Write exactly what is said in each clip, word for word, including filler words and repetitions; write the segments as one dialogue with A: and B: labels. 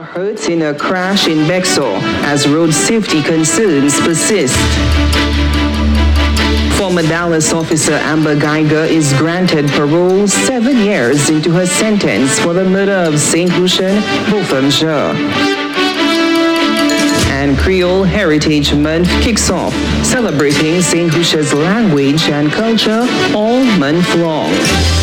A: hurt in a crash in Bexor as road safety concerns persist. Former Dallas officer Amber Geiger is granted parole seven years into her sentence for the murder of Saint Lucian Botham Jean. And Creole Heritage Month kicks off, celebrating Saint Lucia's language and culture all month long.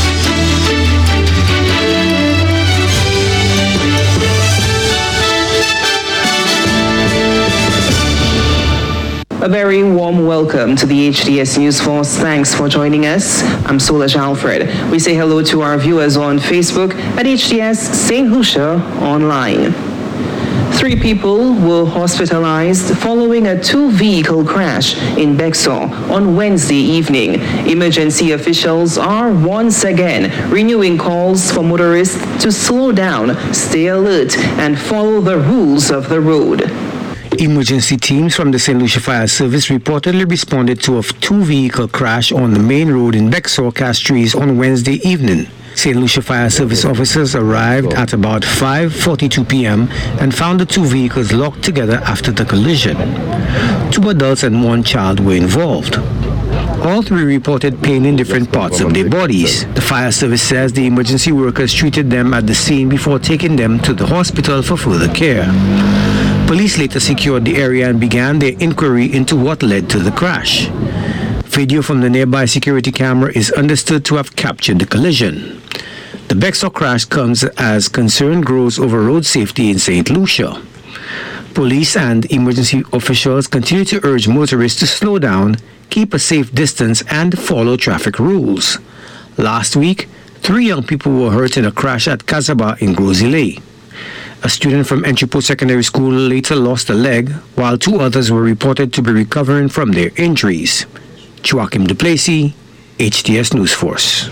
A: A very warm welcome to the H D S News Force. Thanks for joining us. I'm Solange Alfred. We say hello to our viewers on Facebook at H D S Saint Lucia Online. Three people were hospitalized following a two-vehicle crash in Bexor on Wednesday evening. Emergency officials are once again renewing calls for motorists to slow down, stay alert, and follow the rules of the road.
B: Emergency teams from the Saint Lucia Fire Service reportedly responded to a two-vehicle crash on the main road in Bexor, Castries on Wednesday evening. Saint Lucia Fire Service officers arrived at about five forty-two p.m. and found the two vehicles locked together after the collision. Two adults and one child were involved. All three reported pain in different parts of their bodies. The fire service says the emergency workers treated them at the scene before taking them to the hospital for further care. Police later secured the area and began their inquiry into what led to the crash. Video from the nearby security camera is understood to have captured the collision. The Bexor crash comes as concern grows over road safety in Saint Lucia. Police and emergency officials continue to urge motorists to slow down, keep a safe distance, and follow traffic rules. Last week, three young people were hurt in a crash at Casaba in Gros-Islet. A student from Entrepot Secondary School later lost a leg, while two others were reported to be recovering from their injuries. Joachim Duplessis, H D S News Force.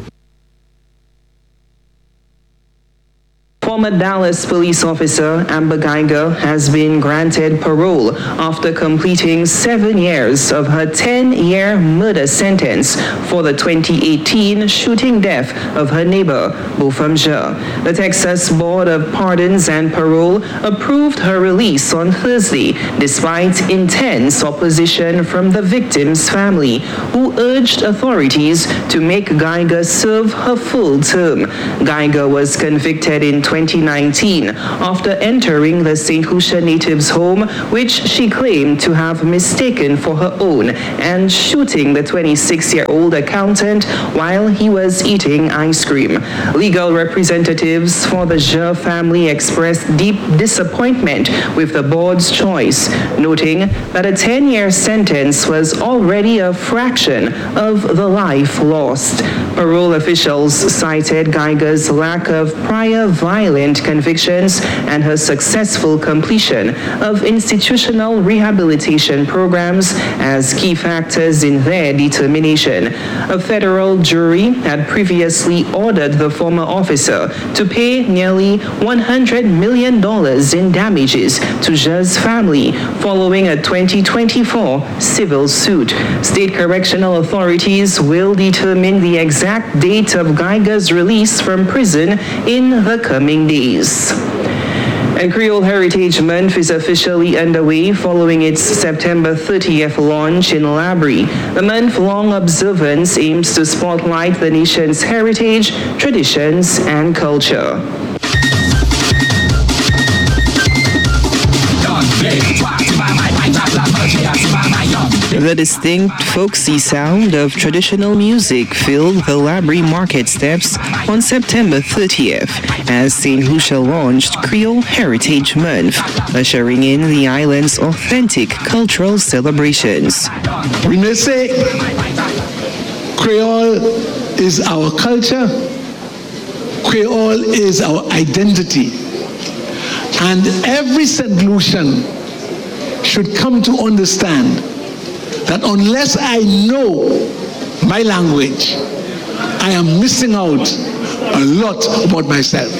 A: Former Dallas police officer Amber Geiger has been granted parole after completing seven years of her ten-year murder sentence for the twenty eighteen shooting death of her neighbor, Botham Jean. The Texas Board of Pardons and Parole approved her release on Thursday, despite intense opposition from the victim's family, who urged authorities to make Geiger serve her full term. Geiger was convicted in twenty nineteen after entering the Saint Lucia native's home, which she claimed to have mistaken for her own, and shooting the twenty-six-year-old accountant while he was eating ice cream. Legal representatives for the Jean family expressed deep disappointment with the board's choice, noting that a ten-year sentence was already a fraction of the life lost. Parole officials cited Geiger's lack of prior violent convictions and her successful completion of institutional rehabilitation programs as key factors in their determination. A federal jury had previously ordered the former officer to pay nearly one hundred million dollars in damages to Jean's family following a twenty twenty-four civil suit. State correctional authorities will determine the exact date of Geiger's release from prison in the coming days. And Creole Heritage Month is officially underway following its September thirtieth launch in Labrie. The month-long observance aims to spotlight the nation's heritage, traditions, and culture. The distinct folksy sound of traditional music filled the Labrie market steps on September thirtieth as Saint Lucia launched Creole Heritage Month, ushering in the island's authentic cultural celebrations.
C: We may say Creole is our culture, Creole is our identity, and every Saint Lucian should come to understand that unless I know my language, I am missing out a lot about myself.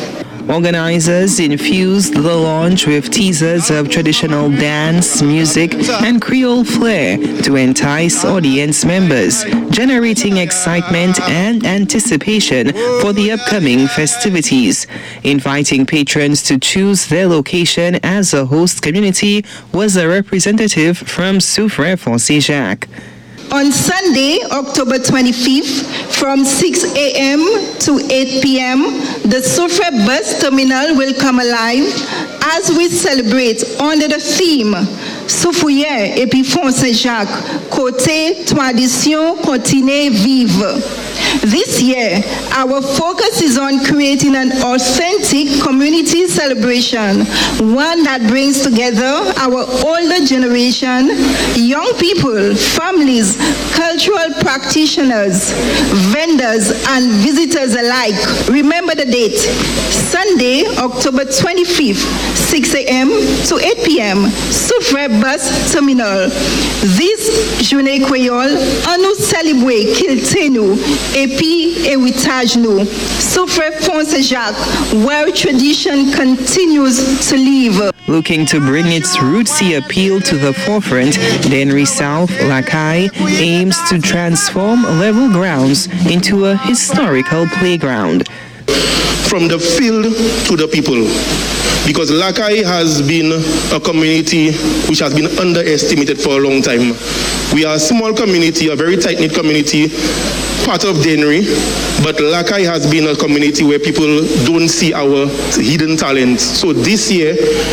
A: Organizers infused the launch with teasers of traditional dance, music, and Creole flair to entice audience members, generating excitement and anticipation for the upcoming festivities. Inviting patrons to choose their location as a host community was a representative from Soufrière Foncé Jacques.
D: On Sunday, October twenty-fifth, from six a.m. to eight p.m., the Soufrière bus terminal will come alive as we celebrate under the theme Soufrière et puis Foncé Jacques, côté tradition continue vive. This year, our focus is on creating an authentic community celebration, one that brings together our older generation, young people, families, cultural practitioners, vendors, and visitors alike. Remember the date, Sunday, October twenty-fifth, six a.m. to eight p.m., Soufrière Bus Terminal. This Journée Créole, on nous célébrer kilté nous et puis héritage nous. Soufrière Foncé Jacques, where tradition continues to live.
A: Looking to bring its rootsy appeal to the forefront, Dennery South, Lacaille, aims to transform level grounds into a historical playground.
E: From the field to the people, because Lacaille has been a community which has been underestimated for a long time. We are a small community, a very tight-knit community, part of Dennery, but Lacaille has been a community where people don't see our hidden talents. So this year,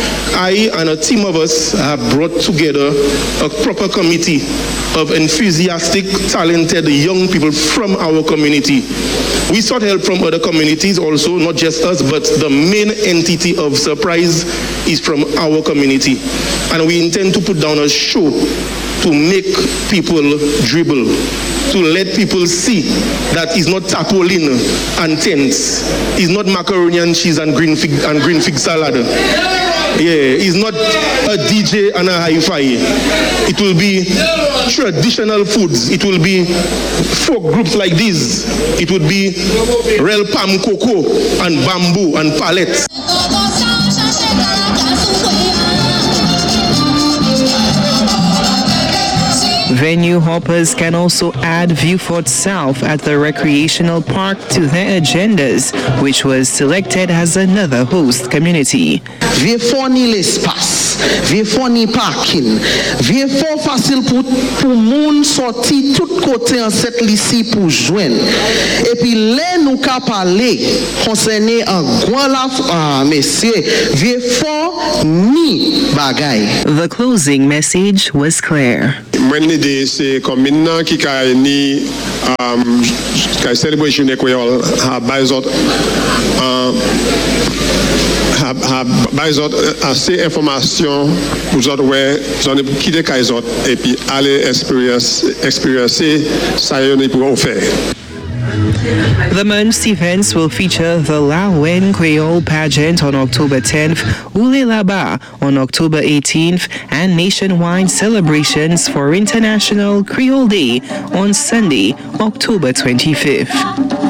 E: I and a team of us have brought together a proper committee of enthusiastic, talented young people from our community. We sought help from other communities also, not just us, but the main entity of Surprise is from our community. And we intend to put down a show to make people dribble, to let people see that it's not tarpaulin and tents, it's not macaroni and cheese and green fig and green fig salad. Yeah, it's not a D J and a hi-fi. It will be traditional foods. It will be folk groups like this. It would be real palm cocoa and bamboo and pallets.
A: Venue hoppers can also add Vieux-Fort South at the recreational park to their agendas, which was selected as another host community.
F: Vieux-Fort ni l'espace, Vieux-Fort ni parking, Vieux-Fort facile pour pour moun sorti tout côté en cette lycée pour joindre. Et puis là nous ka parler concerné en grand la ah, messieurs, Vieux-Fort ni bagay.
A: The closing message was clear.
G: Mwen de se commune qui ka ni um ka celebration Creole ha bazot ha ha bazot assez information pour autres ouais j'en ai quitter kaizot et puis aller expérience expériencer ça y pour offrir.
A: The month's events will feature the La Wen Creole pageant on October tenth, Oulé Là-Bas on October eighteenth, and nationwide celebrations for International Creole Day on Sunday, October twenty-fifth.